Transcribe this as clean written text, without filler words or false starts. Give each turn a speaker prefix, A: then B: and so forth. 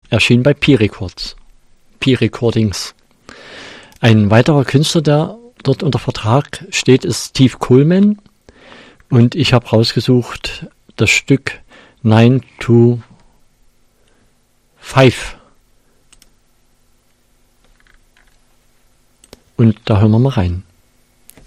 A: erschien bei P-Records. P-Recordings. Ein weiterer Künstler, der dort unter Vertrag steht, ist Steve Coleman. Und ich habe rausgesucht das Stück 9 to 5. Und da hören wir mal rein.